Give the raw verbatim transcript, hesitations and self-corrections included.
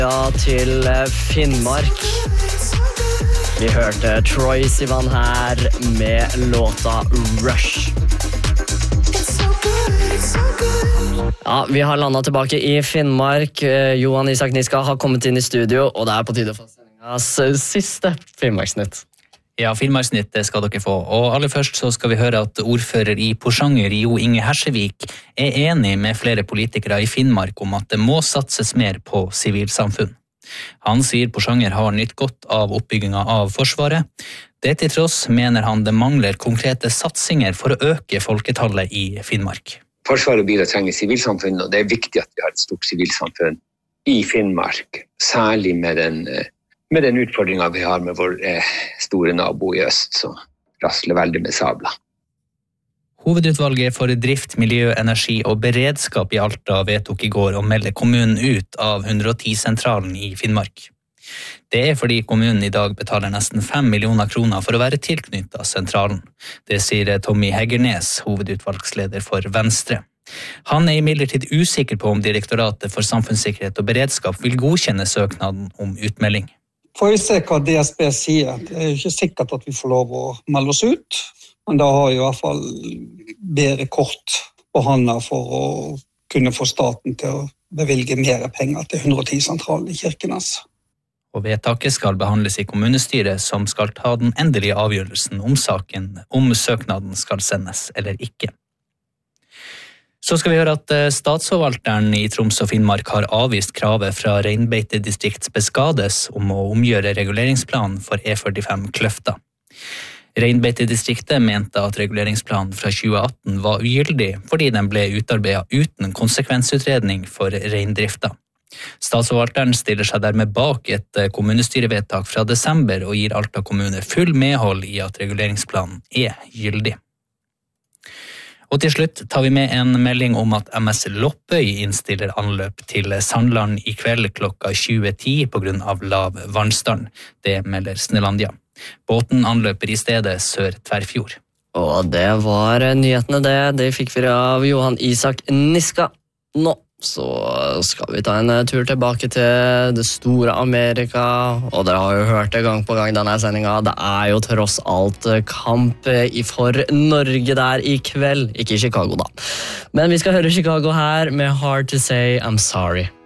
Ja, til Finnmark. Vi hørte Troye Sivan her med låta Rush. Ja, vi har landet tilbake i Finnmark. Johan Isak Niska har kommet inn i studio, og det er på tide for sendingens siste Finnmarksnytt. Ja, Finnmarksnytt skal dere få. Og aller først så skal vi høre at ordfører i Porsanger, Jo Inge Hersevik, er enig med flere politikere i Finnmark om at det må satses mer på sivilsamfunn. Han sier Porsanger har nytt godt av oppbyggingen av Forsvaret. Det til tross mener han det mangler konkrete satsinger for å øke folketallet i Finnmark. Forsvaret og biler trenger sivilsamfunn, og det er viktig at vi har et stort sivilsamfunn i Finnmark, særlig med den, med den utfordringen vi har med vår eh, store nabo i øst, som rasler veldig med sabler. Hovedutvalget for drift, miljø, energi og beredskap i Alta vedtok i går å melde kommunen ut av hundre og ti-sentralen i Finnmark. Det er fordi kommunen i dag betaler nesten fem millioner kroner for å være tilknyttet sentralen. Det sier Tommy Heggernes, hovedutvalgsleder for Venstre. Han er imidlertid usikker på om Direktoratet for samfunnssikkerhet og beredskap vil godkjenne søknaden om utmelding. Får vi se hva D S B sier. Det er jo ikke sikkert at vi får lov å melde oss ut. Men da har jeg i hvert fall bedre kort på hånda for å kunne få staten til å bevilge mer penger til hundre og ti-sentralen i Kirkenes. Og vedtaket skal behandles i kommunestyret, som skal ta den endelige avgjørelsen om saken, om søknaden skal sendes eller ikke. Så skal vi høre at statsforvalteren i Troms og Finnmark har avvist kravet fra Reinbeitedistrikt Beskades om å omgjøre reguleringsplanen for E førtifem Kløfta. Reinbeitedistriktet mente at reguleringsplanen fra tjue atten var ugyldig fordi den ble utarbeidet uten konsekvensutredning for reindrifta. Statsforvalteren stiller seg dermed bak et kommunestyrevedtak fra desember og gir Alta kommune full medhold i at reguleringsplanen er gyldig. Og til slutt tar vi med en melding om at M S Loppøy innstiller anløp til Sandland i kveld klokka tjue ti på grunn av lav vannstand. Det melder Snellandia. Båten anløper i stedet sør Tverrfjord. Og det var nyhetene det. Det fikk vi av Johan Isak Niska. Nå så skal vi ta en tur tilbake til det store Amerika. Og dere har jo hørt det gang på gang denne sendingen. Det er jo tross alt kamp for Norge der i kveld. Ikke i Chicago da. Men vi skal høre Chicago her med Hard to Say I'm Sorry.